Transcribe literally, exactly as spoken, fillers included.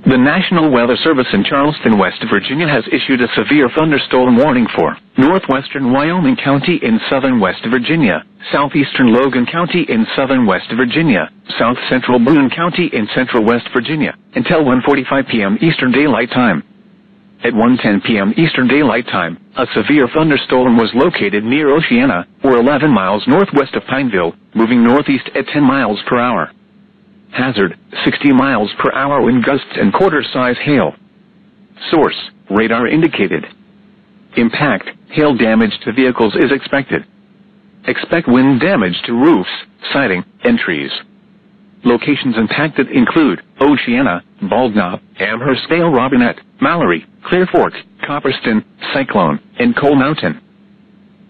The National Weather Service in Charleston, West Virginia has issued a severe thunderstorm warning for northwestern Wyoming County in southern West Virginia, southeastern Logan County in southern West Virginia, south central Boone County in central West Virginia, until one forty-five p m Eastern Daylight Time. At one ten p m Eastern Daylight Time, a severe thunderstorm was located near Oceana, or eleven miles northwest of Pineville, moving northeast at ten miles per hour. Hazard, sixty miles per hour wind gusts and quarter-size hail. Source, radar indicated. Impact, hail damage to vehicles is expected. Expect wind damage to roofs, siding, and trees. Locations impacted include Oceana, Bald Knob, Amherst Vale, Robinette, Mallory, Clear Fork, Copperston, Cyclone, and Coal Mountain.